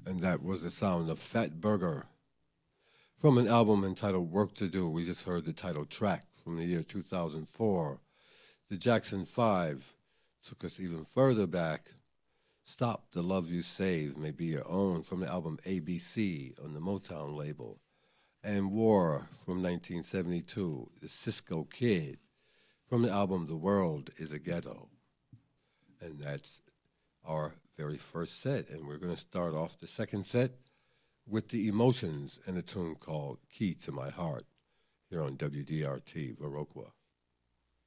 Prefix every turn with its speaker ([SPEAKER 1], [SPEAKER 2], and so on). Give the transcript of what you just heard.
[SPEAKER 1] And that was the sound of Fat Burger from an album entitled Work to Do. We just heard the title track from the year 2004. The Jackson 5 took us even further back. Stop the Love You Save may be your own from the album ABC on the Motown label. And War from 1972, the Cisco Kid from the album The World is a Ghetto. And that's our very first set. And we're going to start off the second set with the Emotions and a tune called Key to My Heart here on WDRT Viroqua.